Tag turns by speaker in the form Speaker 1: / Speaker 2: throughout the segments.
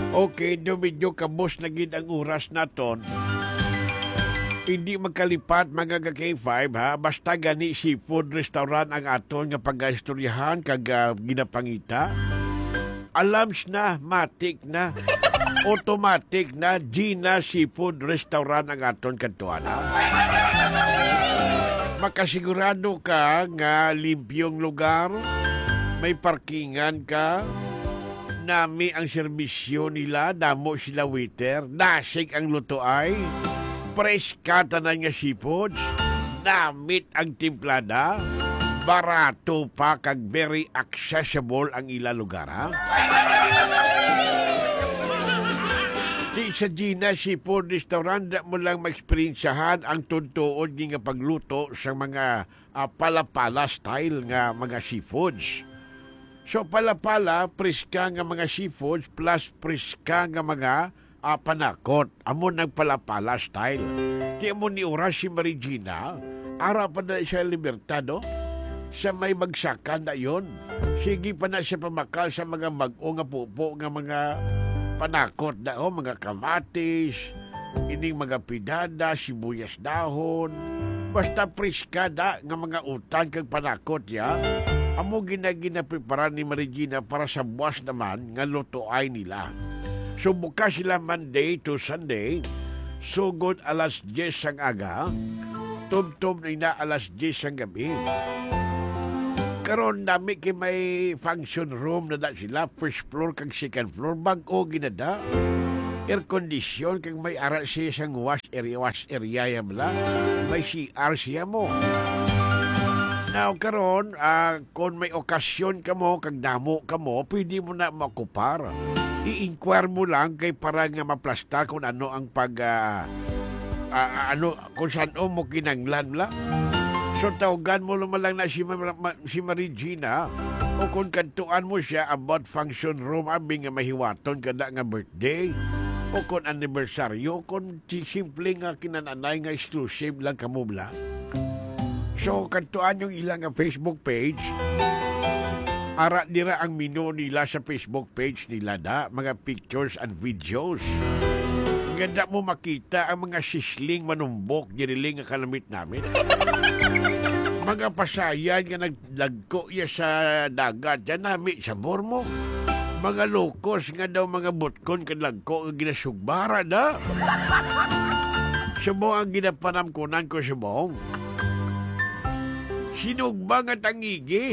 Speaker 1: Okay, medyo kabos na gid ang oras naton. Hindi magkalipat mga K5 ha. Basta gani seafood restaurant ang aton nga pag-istoryahan kag ginapangita. Alams na, matik na. Automatic na Gina Seafood Restaurant ang aton kantuan. Makasigurado ka nga limpyong lugar, may parkingan ka, nami ang serbisyo nila, damo sila waiter, nasik ang lutoay, fresh ka tanan nga seafoods, namit ang timplada, barato pa kag very accessible ang ila lugar, ha? Di sa Gina Seafood Restaurant, da mo lang ma-experiencehan ang tuntuon nga pagluto sa mga palapala style nga mga seafoods. So palapala, preska nga mga seafoods plus preska nga mga panakot. Amo nagpalapala style. Di mo ni oras si Marigina, ara pa na siya libertado. Sa may magsakan na yon. Sige pa na siya pamakal sa mga mag-o nga pupo nga mga panakot na mga kamatis, ining mga pidada, sibuyas dahon, basta priskada nga mga utan kag panakot ya. Amo ginaprepara ni Marigina para sa buwas naman nga lutoay nila. So bukas sila Monday to Sunday, sugod alas 10 ang aga, tub-tub na alas 10 ang gabi. Karon nami kay may function room na da sila, first floor kag second floor, bag-o ginada. Air condition kag may ara siya sang wash area yamla. May CR siya mo. Now karon kung may okasyon ka mo kag damo ka mo, pwede mo na makupar. I-inquire mo lang kay para nga maplastar kung ano ang kung saan mo kinanglan la. So tawagan mo lang na si Marigina o kung kantuan mo siya about function room abing nga mahiwaton kada nga birthday o kung anniversaryo kung simple nga kinananay nga exclusive lang kamubla. So kantuan yung ilang nga Facebook page. Ara dira ang menu nila sa Facebook page nila da, mga pictures and videos. Ganda mo makita ang mga sisling manumbok diriling nga kalamit namin. Mga pasayan nga naglagko ya sa dagat dyan nami sa bormo. Mga lokos nga daw mga butkon kadlagko nga ginasugbara na. Subong ang ginapanamkunan ko subong. Sinugba nga tangigi.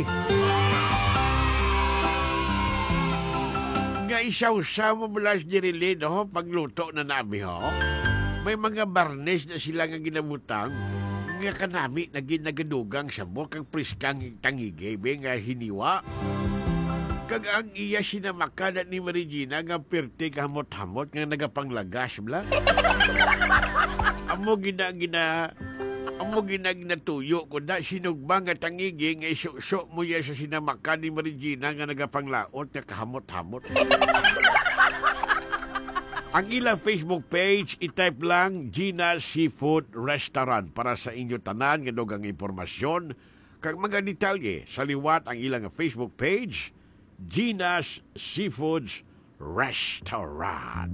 Speaker 1: Nga isaw-saw mo bulas dirilid pagluto na nabi may mga barnes na sila nga ginabutang nga kanami naginadugang sabor kang priskang tangigay nga hiniwa kag ang iya sinamakanan ni Marigina nga pirti kamot-hamot nga nagapanglagas bla. Amo ginatuyo ko da sinugbang nga tangigi nga isusok mo ya sa sinamakan ni Marigina nga nagapanglaot nga kahamot-hamot. Ang ilang Facebook page, i-type lang Gina Seafood Restaurant para sa inyo tanan nga dugang impormasyon kag mga detalye sa liwat ang ilang Facebook page Gina's Seafoods Restaurant.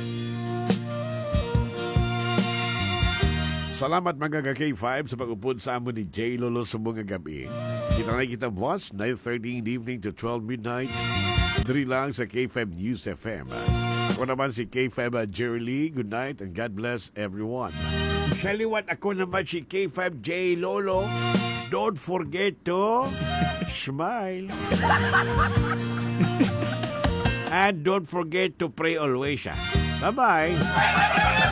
Speaker 1: Salamat mga K5 sa pag-upod sa amon ni J. Lolo sa mga gabi. Kita boss, 9:30 in the evening to 12 midnight. Diri lang sa K5 News FM. Ako naman si K5 Jerry Lee. Good night and God bless everyone. Sa liwat ako naman si K5 J. Lolo. Don't forget to smile. And don't forget to pray always. Bye-bye.